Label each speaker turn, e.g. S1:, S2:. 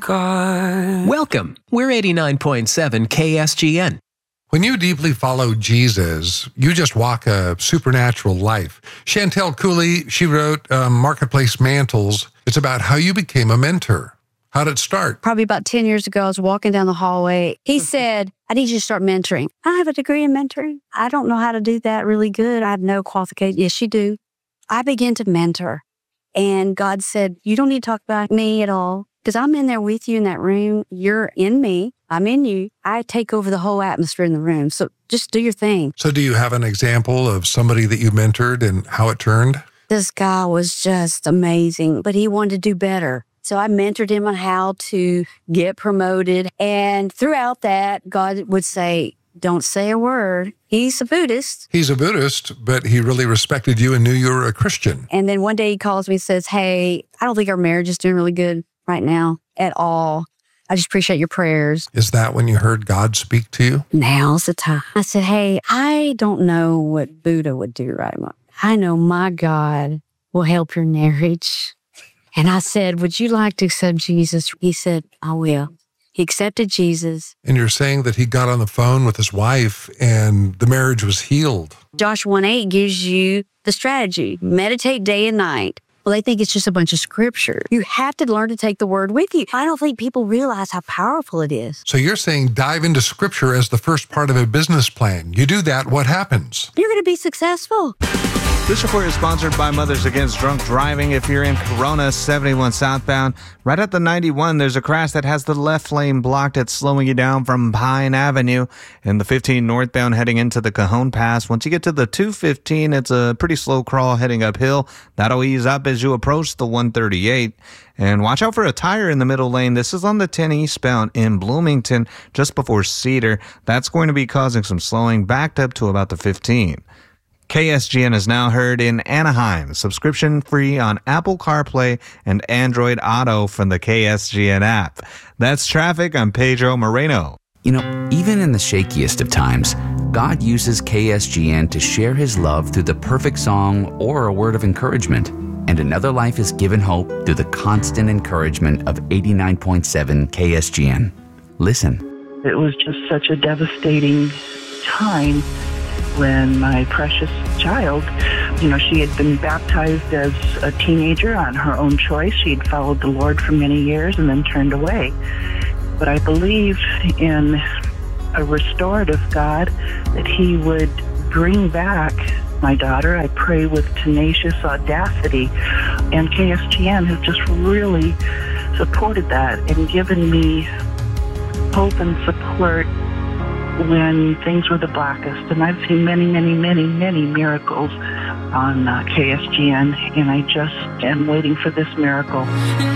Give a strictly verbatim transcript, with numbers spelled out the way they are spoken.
S1: God.
S2: Welcome. We're eighty-nine point seven K S G N.
S3: When you deeply follow Jesus, you just walk a supernatural life. Chantel Cooley, she wrote um, Marketplace Mantles. It's about how you became a mentor. How did it start?
S4: Probably about ten years ago, I was walking down the hallway. He said, I need you to start mentoring. I have a degree in mentoring. I don't know how to do that really good. I have no qualification. Yes, you do. I began to mentor. And God said, you don't need to talk about me at all because I'm in there with you in that room. You're in me. I'm in you. I take over the whole atmosphere in the room. So just do your thing.
S3: So do you have an example of somebody that you mentored and how it turned?
S4: This guy was just amazing, but he wanted to do better. So I mentored him on how to get promoted. And throughout that, God would say, don't say a word. He's a Buddhist.
S3: He's a Buddhist, but he really respected you and knew you were a Christian.
S4: And then one day he calls me and says, hey, I don't think our marriage is doing really good right now at all. I just appreciate your prayers.
S3: Is that when you heard God speak to you?
S4: Now's the time. I said, hey, I don't know what Buddha would do right now. I know my God will help your marriage. And I said, would you like to accept Jesus? He said, I will. He accepted Jesus.
S3: And you're saying that he got on the phone with his wife and the marriage was healed.
S4: Joshua one eight gives you the strategy. Meditate day and night. Well, they think it's just a bunch of scripture. You have to learn to take the word with you. I don't think people realize how powerful it is.
S3: So you're saying dive into scripture as the first part of a business plan. You do that, what happens?
S4: You're going to be successful.
S5: This report is sponsored by Mothers Against Drunk Driving. If you're in Corona seventy-one southbound, right at the ninety-one, there's a crash that has the left lane blocked. It's slowing you down from Pine Avenue. And the fifteen northbound heading into the Cajon Pass. Once you get to the two fifteen, it's a pretty slow crawl heading uphill. That'll ease up as you approach the one thirty-eight. And watch out for a tire in the middle lane. This is on the ten eastbound in Bloomington, just before Cedar. That's going to be causing some slowing, backed up to about the fifteen. K S G N is now heard in Anaheim, subscription free on Apple CarPlay and Android Auto from the K S G N app. That's traffic. I'm Pedro Moreno.
S6: You know, even in the shakiest of times, God uses K S G N to share his love through the perfect song or a word of encouragement. And another life is given hope through the constant encouragement of eighty-nine point seven K S G N. Listen.
S7: It was just such a devastating time when my precious child, you know, she had been baptized as a teenager on her own choice. She had followed the Lord for many years and then turned away. But I believe in a restorative God, that he would bring back my daughter. I pray with tenacious audacity. And K S G N has just really supported that and given me hope and support when things were the blackest. And I've seen many, many, many, many miracles on uh, K S G N, and I just am waiting for this miracle.